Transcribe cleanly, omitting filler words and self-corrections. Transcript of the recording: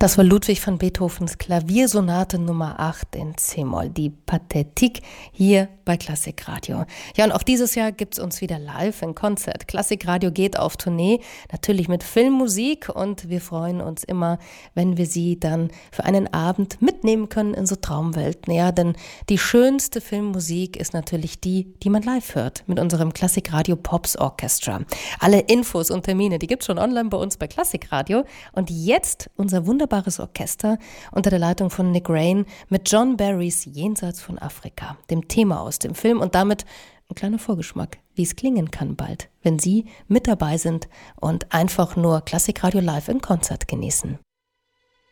Das war Ludwig van Beethovens Klaviersonate Nummer 8 in C-Moll, die Pathétique, hier bei Klassikradio. Ja, und auch dieses Jahr gibt's uns wieder live in Konzert. Klassikradio geht auf Tournee, natürlich mit Filmmusik, und wir freuen uns immer, wenn wir Sie dann für einen Abend mitnehmen können in so Traumwelten. Ja, denn die schönste Filmmusik ist natürlich die, die man live hört, mit unserem Klassikradio Pops Orchestra. Alle Infos und Termine, die gibt's schon online bei uns bei Klassikradio. Und jetzt unser wunderbares Orchester unter der Leitung von Nick Rain mit John Barrys Jenseits von Afrika, dem Thema aus dem Film, und damit ein kleiner Vorgeschmack, wie es klingen kann bald, wenn Sie mit dabei sind und einfach nur Klassikradio live in Konzert genießen.